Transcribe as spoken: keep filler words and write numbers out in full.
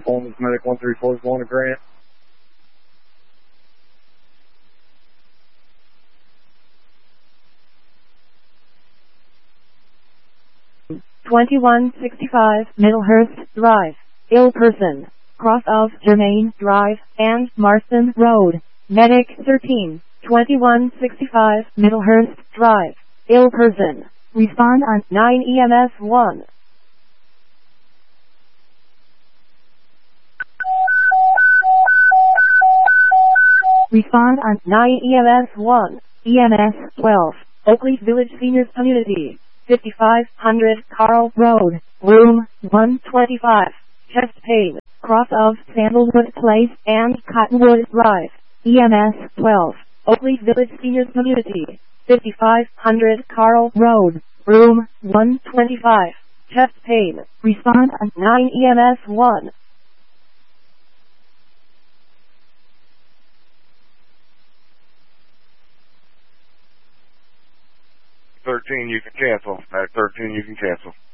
Holmes Medic one three four is going to Grant. twenty-one sixty-five Middlehurst Drive, ill person, cross of Germain Drive and Marston Road. Medic thirteen, twenty-one sixty-five Middlehurst Drive, ill person. Respond on nine E M S one. Respond on nine E M S one. E M S twelve, Oakley Village Seniors Community, fifty-five hundred Carl Road, room one twenty-five. Chest pain, cross of Sandalwood Place and Cottonwood Drive. E M S twelve, Oakley Village Seniors Community, fifty-five hundred Carl Road, room one twenty-five. Chest pain. Respond on nine E M S one. thirteen, you can cancel. At thirteen, you can cancel.